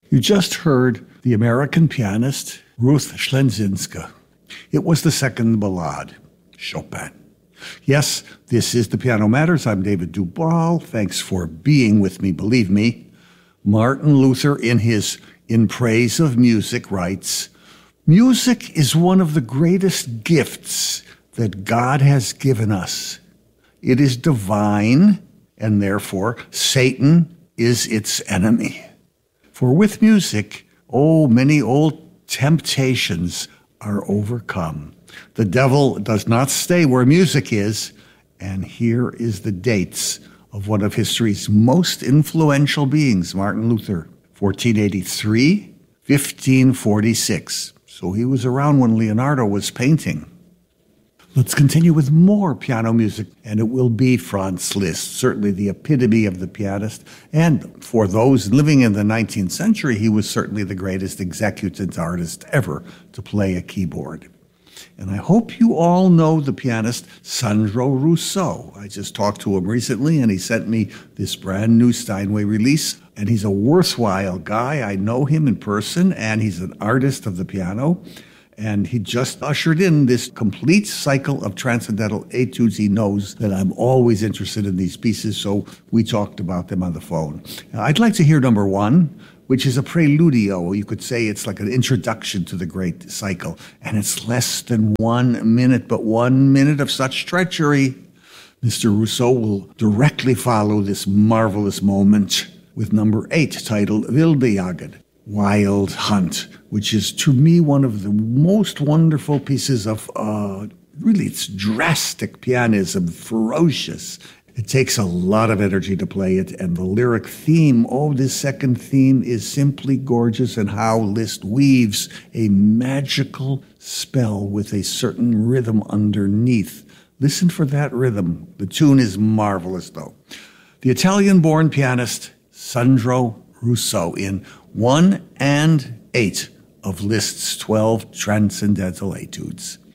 You just heard the American pianist Ruth Schlenzinska. It was the second ballade, Chopin. Yes, this is The Piano Matters. I'm David Dubal. Thanks for being with me. Believe me, Martin Luther, in his In Praise of Music, writes, "Music is one of the greatest gifts that God has given us. It is divine, and therefore Satan is its enemy. For with music, many old temptations are overcome. The devil does not stay where music is." And here is the dates of one of history's most influential beings, Martin Luther. 1483, 1546. So he was around when Leonardo was painting. Let's continue with more piano music, and it will be Franz Liszt, certainly the epitome of the pianist. And for those living in the 19th century, he was certainly the greatest executant artist ever to play a keyboard. And I hope you all know the pianist Sandro Rousseau. I just talked to him recently, and he sent me this brand new Steinway release. And he's a worthwhile guy. I know him in person, and he's an artist of the piano. And he just ushered in this complete cycle of transcendental etudes. He knows that I'm always interested in these pieces, so we talked about them on the phone. Now, I'd like to hear number one, which is a preludio. You could say it's like an introduction to the great cycle. And it's less than 1 minute, but 1 minute of such treachery. Mr. Rousseau will directly follow this marvelous moment with number 8, titled Wilde Jagd, Wild Hunt, which is to me one of the most wonderful pieces of, really it's drastic pianism, ferocious. It takes a lot of energy to play it, and the lyric theme, this second theme is simply gorgeous, and how Liszt weaves a magical spell with a certain rhythm underneath. Listen for that rhythm. The tune is marvelous, though. The Italian-born pianist Sandro Rousseau in 1 and 8 of Liszt's 12 transcendental etudes.